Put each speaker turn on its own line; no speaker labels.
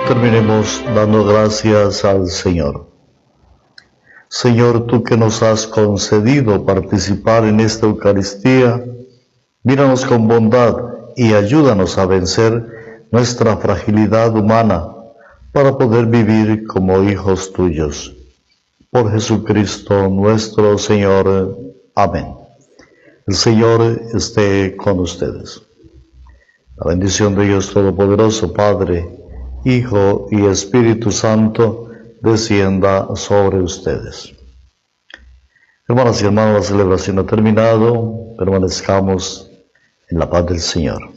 Terminemos dando gracias al Señor. Señor, tú que nos has concedido participar en esta Eucaristía, míranos con bondad y ayúdanos a vencer nuestra fragilidad humana para poder vivir como hijos tuyos. Por Jesucristo nuestro Señor. Amén. El Señor esté con ustedes. La bendición de Dios Todopoderoso, Padre, Hijo y Espíritu Santo, descienda sobre ustedes. Hermanas y hermanos, la celebración ha terminado. Permanezcamos en la paz del Señor.